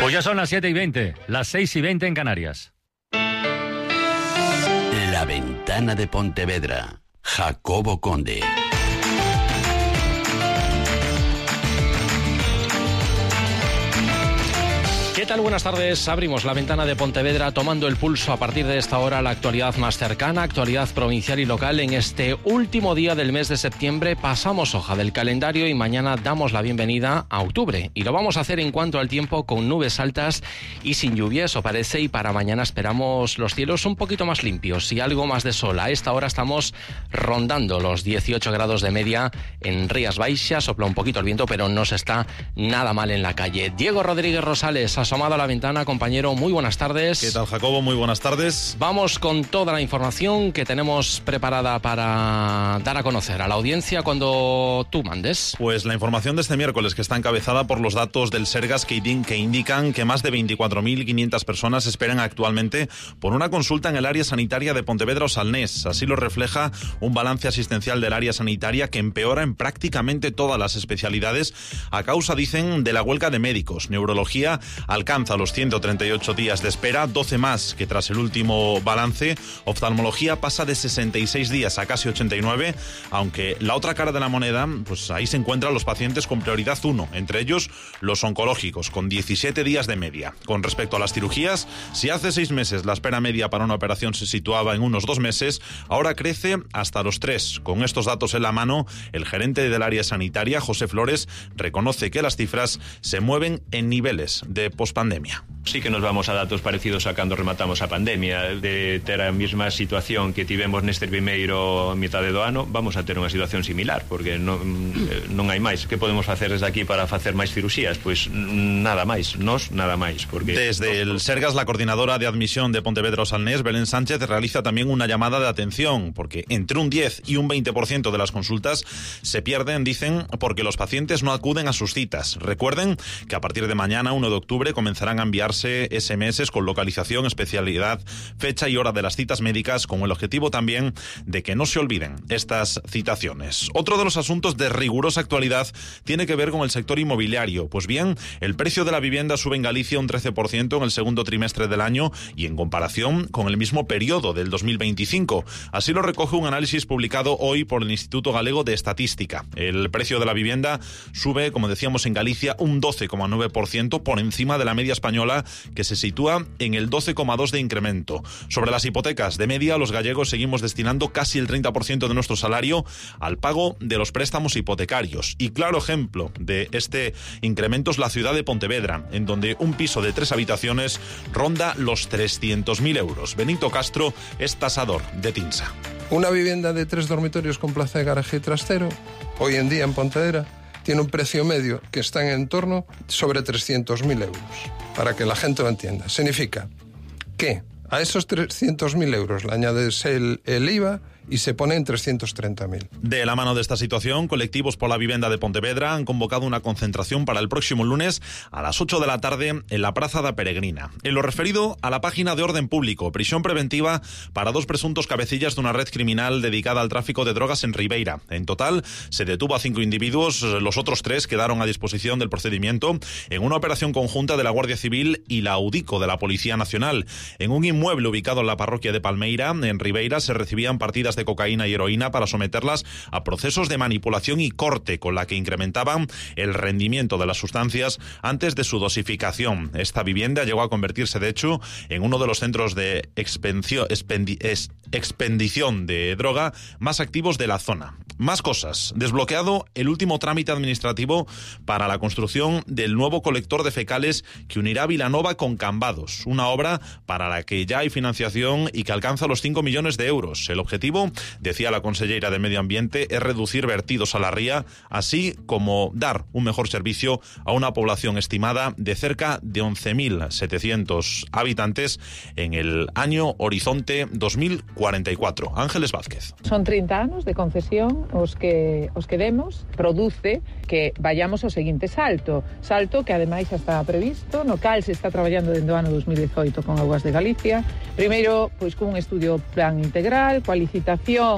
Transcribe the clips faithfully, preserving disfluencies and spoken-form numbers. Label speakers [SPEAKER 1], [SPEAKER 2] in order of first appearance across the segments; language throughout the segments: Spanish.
[SPEAKER 1] Pues ya son las siete y veinte, las seis y veinte en Canarias.
[SPEAKER 2] La Ventana de Pontevedra, Jacobo Conde.
[SPEAKER 3] ¿Qué tal? Buenas tardes. Abrimos la Ventana de Pontevedra tomando el pulso a partir de esta hora la actualidad más cercana, actualidad provincial y local. En este último día del mes de septiembre pasamos hoja del calendario y mañana damos la bienvenida a octubre. Y lo vamos a hacer en cuanto al tiempo con nubes altas y sin lluvia, eso parece, y para mañana esperamos los cielos un poquito más limpios y algo más de sol. A esta hora estamos rondando los dieciocho grados de media en Rías Baixas, sopla un poquito el viento, pero no se está nada mal en la calle. Diego Rodríguez Rosales, asomado a la ventana, compañero, muy buenas tardes.
[SPEAKER 4] ¿Qué tal, Jacobo? Muy buenas tardes.
[SPEAKER 3] Vamos con toda la información que tenemos preparada para dar a conocer a la audiencia cuando tú mandes.
[SPEAKER 4] Pues la información de este miércoles, que está encabezada por los datos del Sergas que, que indican que más de veinticuatro mil quinientas personas esperan actualmente por una consulta en el área sanitaria de Pontevedra o Salnés. Así lo refleja un balance asistencial del área sanitaria que empeora en prácticamente todas las especialidades a causa, dicen, de la huelga de médicos. Neurología alcanza los ciento treinta y ocho días de espera, doce más que tras el último balance. Oftalmología pasa de sesenta y seis días a casi ochenta y nueve, aunque la otra cara de la moneda, pues ahí se encuentran los pacientes con prioridad uno, entre ellos los oncológicos, con diecisiete días de media. Con respecto a las cirugías, si hace seis meses la espera media para una operación se situaba en unos dos meses, ahora crece hasta los tres. Con estos datos en la mano, el gerente del área sanitaria, José Flores, reconoce que las cifras se mueven en niveles de pospandemia.
[SPEAKER 5] Sí que nos vamos a datos parecidos a cando rematamos a pandemia. De ter a mesma situación que tivemos neste primeiro mitade do ano, vamos a ter unha situación similar, porque non, non hai máis. Que podemos facer desde aquí para facer máis cirurxías? Pois nada máis, nos nada máis. Porque
[SPEAKER 4] desde el Sergas, la coordinadora de admisión de Pontevedra o Salnés, Belén Sánchez, realiza también una llamada de atención, porque entre un diez y un veinte por ciento de las consultas se pierden, dicen, porque los pacientes no acuden a sus citas. Recuerden que a partir de mañana, uno de octubre, comenzarán a enviarse ese eme ese con localización, especialidad, fecha y hora de las citas médicas, con el objetivo también de que no se olviden estas citaciones. Otro de los asuntos de rigurosa actualidad tiene que ver con el sector inmobiliario. Pues bien, el precio de la vivienda sube en Galicia un trece por ciento en el segundo trimestre del año y en comparación con el mismo periodo del dos mil veinticinco. Así lo recoge un análisis publicado hoy por el Instituto Galego de Estadística. El precio de la vivienda sube, como decíamos, en Galicia un doce coma nueve por ciento por encima de la media española, que se sitúa en el doce coma dos por ciento de incremento. Sobre las hipotecas, de media, los gallegos seguimos destinando casi el treinta por ciento de nuestro salario al pago de los préstamos hipotecarios. Y claro ejemplo de este incremento es la ciudad de Pontevedra, en donde un piso de tres habitaciones ronda los trescientos mil euros. Benito Castro es tasador de Tinsa.
[SPEAKER 6] Una vivienda de tres dormitorios con plaza de garaje y trastero, hoy en día en Pontevedra, tiene un precio medio que está en torno sobre trescientos mil euros. Para que la gente lo entienda. Significa que a esos trescientos mil euros le añades el, el I V A y se pone en trescientos treinta mil.
[SPEAKER 4] De la mano de esta situación, colectivos por la vivienda de Pontevedra han convocado una concentración para el próximo lunes a las ocho de la tarde en la Praza da Peregrina. En lo referido a la página de orden público, prisión preventiva para dos presuntos cabecillas de una red criminal dedicada al tráfico de drogas en Ribeira. En total, se detuvo a cinco individuos, los otros tres quedaron a disposición del procedimiento en una operación conjunta de la Guardia Civil y la UDICO de la Policía Nacional. En un inmueble ubicado en la parroquia de Palmeira, en Ribeira, se recibían partidas de cocaína y heroína para someterlas a procesos de manipulación y corte, con la que incrementaban el rendimiento de las sustancias antes de su dosificación. Esta vivienda llegó a convertirse, de hecho, en uno de los centros de expendio, expendi, es, expendición de droga más activos de la zona. Más cosas. Desbloqueado el último trámite administrativo para la construcción del nuevo colector de fecales que unirá Vilanova con Cambados, una obra para la que ya hay financiación y que alcanza los cinco millones de euros. El objetivo, decía la consellera de Medio Ambiente, es reducir vertidos a la ría, así como dar un mejor servicio a una población estimada de cerca de once mil setecientos habitantes en el año horizonte dos mil cuarenta y cuatro. Ángeles Vázquez.
[SPEAKER 7] Son trinta anos de concesión os que os que demos, produce que vayamos ao seguinte salto, salto que ademais xa está previsto, no cal se está traballando dende o ano dos mil dezoito con Augas de Galicia. Primeiro, pois con un estudio plan integral, coa licitación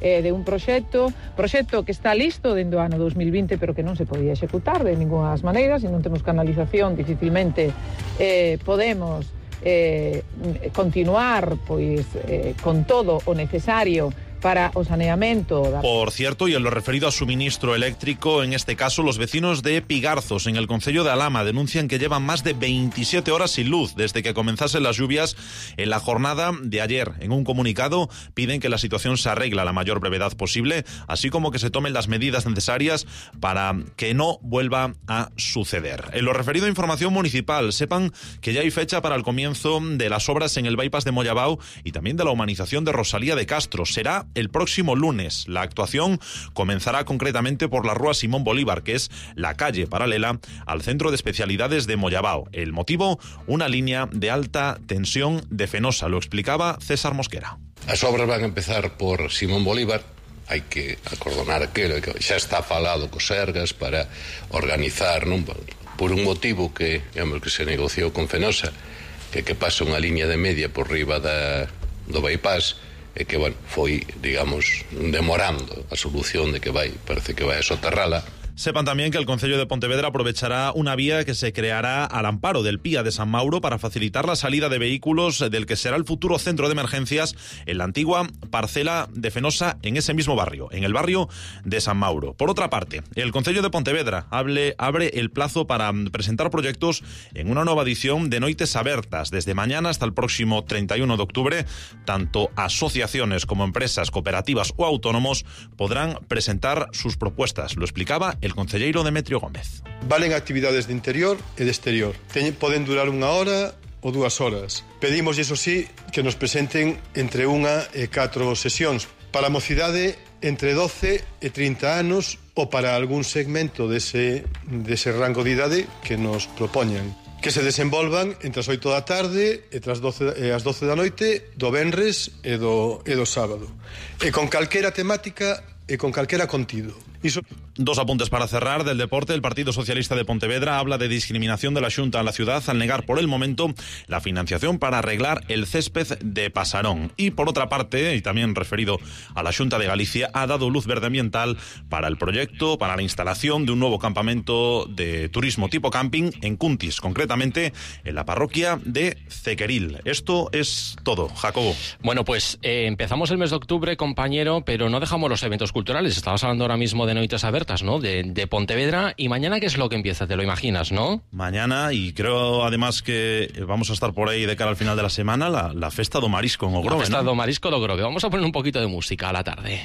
[SPEAKER 7] eh, de un proxecto, proxecto que está listo dentro do ano dos mil vinte, pero que non se podía executar de ninguna das maneiras, e non temos canalización, dificilmente eh, podemos eh, continuar pois eh, con todo o necesario para o saneamiento.
[SPEAKER 4] Por cierto, y en lo referido a suministro eléctrico, en este caso los vecinos de Pigarzos, en el concello de Alhama, denuncian que llevan más de veintisiete horas sin luz desde que comenzasen las lluvias en la jornada de ayer. En un comunicado piden que la situación se arregle a la mayor brevedad posible, así como que se tomen las medidas necesarias para que no vuelva a suceder. En lo referido a información municipal, sepan que ya hay fecha para el comienzo de las obras en el bypass de Mollabao y también de la humanización de Rosalía de Castro. Será el próximo lunes. La actuación comenzará concretamente por la Rúa Simón Bolívar, que es la calle paralela al Centro de Especialidades de Mollabao. El motivo, una línea de alta tensión de Fenosa. Lo explicaba César Mosquera.
[SPEAKER 8] As obras van a empezar por Simón Bolívar. Hai que acordonar aquilo, que xa está falado cos Sergas para organizar, non, por un motivo que, digamos, que se negociou con Fenosa, que que pasa unha línea de media por riba da, do bypass, e que, bueno, foi, digamos, demorando a solución de que vai, parece que vai a soterrala.
[SPEAKER 4] Sepan también que el Concello de Pontevedra aprovechará una vía que se creará al amparo del Pía de San Mauro para facilitar la salida de vehículos del que será el futuro centro de emergencias en la antigua parcela de Fenosa, en ese mismo barrio, en el barrio de San Mauro. Por otra parte, el Concello de Pontevedra abre, abre el plazo para presentar proyectos en una nueva edición de Noites Abertas. Desde mañana hasta el próximo treinta y uno de octubre, tanto asociaciones como empresas, cooperativas o autónomos podrán presentar sus propuestas. Lo explicaba el concelleiro Demetrio Gómez.
[SPEAKER 9] Valen actividades de interior e de exterior. Teñen, poden durar unha hora ou dúas horas. Pedimos, iso sí, que nos presenten entre unha e catro sesións. Para a mocidade, entre doce e trinta anos, ou para algún segmento dese, dese rango de idade que nos propoñan. Que se desenvolvan entre as oito da tarde e as doce, e as doce da noite do venres e do, e do sábado. E con calquera temática e con calquera contido. Iso...
[SPEAKER 4] Dos apuntes para cerrar. Del deporte, el Partido Socialista de Pontevedra habla de discriminación de la Xunta a la ciudad al negar por el momento la financiación para arreglar el césped de Pasarón. Y por otra parte, y también referido a la Xunta de Galicia, ha dado luz verde ambiental para el proyecto, para la instalación de un nuevo campamento de turismo tipo camping en Cuntis, concretamente en la parroquia de Cequeril. Esto es todo, Jacobo.
[SPEAKER 3] Bueno, pues eh, empezamos el mes de octubre, compañero, pero no dejamos los eventos culturales. Estabas hablando ahora mismo de Noites Abertas, ¿no? De, de Pontevedra. ¿Y mañana qué es lo que empieza? Te lo imaginas, ¿no?
[SPEAKER 4] Mañana, y creo además que vamos a estar por ahí de cara al final de la semana, la, la Festa do Marisco en Ogrove,
[SPEAKER 3] La Festa
[SPEAKER 4] ¿no?
[SPEAKER 3] do Marisco de Ogrove. Vamos a poner un poquito de música a la tarde.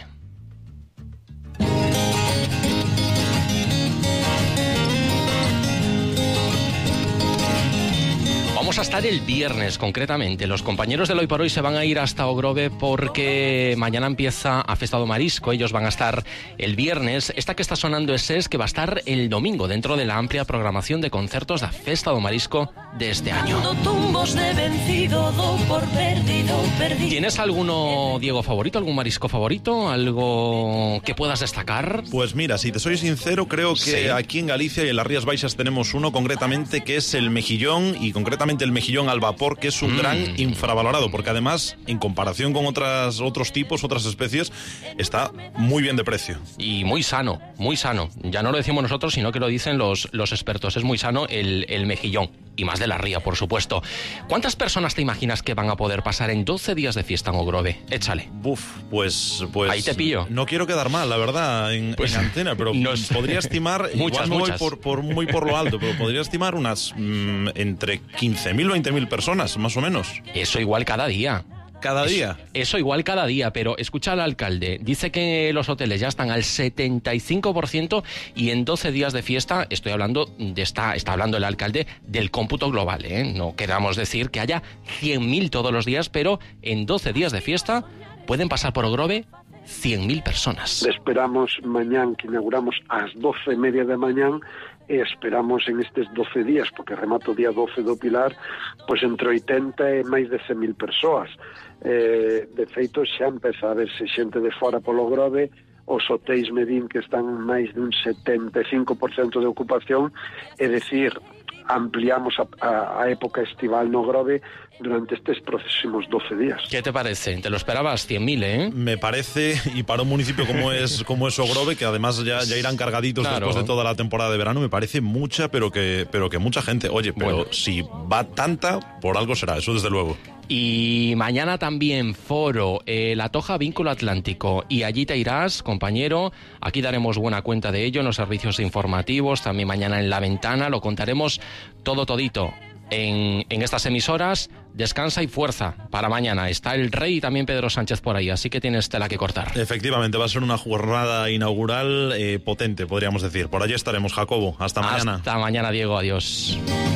[SPEAKER 3] Vamos a estar el viernes, concretamente. Los compañeros del Hoy por Hoy se van a ir hasta Ogrove porque mañana empieza a Festa do Marisco. Ellos van a estar el viernes. Esta que está sonando es es que va a estar el domingo dentro de la amplia programación de concertos da Festa do Marisco de este año. ¿Tienes alguno, Diego, favorito? ¿Algún marisco favorito? ¿Algo que puedas destacar?
[SPEAKER 4] Pues mira, si te soy sincero, creo que sí. Aquí en Galicia y en las Rías Baixas tenemos uno concretamente que es el mejillón, y concretamente el mejillón al vapor, que es un mm. gran infravalorado, porque además, en comparación con otras otros tipos, otras especies, está muy bien de precio.
[SPEAKER 3] Y muy sano, muy sano. Ya no lo decimos nosotros, sino que lo dicen los, los expertos. Es muy sano el, el mejillón. Y más de la ría, por supuesto. ¿Cuántas personas te imaginas que van a poder pasar en doce días de fiesta en Ogrove? Échale.
[SPEAKER 4] Buf, pues... pues
[SPEAKER 3] ahí te pillo.
[SPEAKER 4] No quiero quedar mal, la verdad, en, pues, en antena, pero nos... podría estimar...
[SPEAKER 3] muchas,
[SPEAKER 4] igual no
[SPEAKER 3] muchas.
[SPEAKER 4] voy por, por, muy por lo alto, pero podría estimar unas mmm, entre quince mil, veinte mil personas, más o menos.
[SPEAKER 3] Eso igual cada día.
[SPEAKER 4] ¿Cada
[SPEAKER 3] eso,
[SPEAKER 4] día?
[SPEAKER 3] Eso igual cada día, pero escucha al alcalde. Dice que los hoteles ya están al setenta y cinco por ciento y en doce días de fiesta, estoy hablando de esta, está hablando el alcalde del cómputo global, ¿eh? No queramos decir que haya cien mil todos los días, pero en doce días de fiesta pueden pasar por Ogrove cien mil personas.
[SPEAKER 10] Esperamos mañán, que inauguramos ás doce e media da mañán, e esperamos en estes doce días, porque remato o día doce do Pilar, pois entre oitenta e máis de cen mil persoas. Eh, de feito, xa empeza a verse xente de fora polo Grove. Os hotéis medín que están máis de un setenta e cinco por ciento de ocupación, é dicir, ampliamos a, a, a época estival no Grove durante estos próximos doce días.
[SPEAKER 3] ¿Qué te parece? ¿Te lo esperabas? cien mil, ¿eh?
[SPEAKER 4] Me parece, y para un municipio como es como es Ogrove, que además ya, ya irán cargaditos claro. después de toda la temporada de verano, me parece mucha, pero que, pero que mucha gente. Oye, pero bueno. si va tanta, por algo será, eso desde luego.
[SPEAKER 3] Y mañana también foro, eh, La Toja Vínculo Atlántico, y allí te irás, compañero. Aquí daremos buena cuenta de ello en los servicios informativos, también mañana en La Ventana, lo contaremos todo todito en, en estas emisoras. Descansa y fuerza para mañana. Está el Rey y también Pedro Sánchez por ahí, así que tienes tela que cortar.
[SPEAKER 4] Efectivamente, va a ser una jornada inaugural eh, potente, podríamos decir. Por allí estaremos, Jacobo. Hasta mañana.
[SPEAKER 3] Hasta mañana, Diego. Adiós.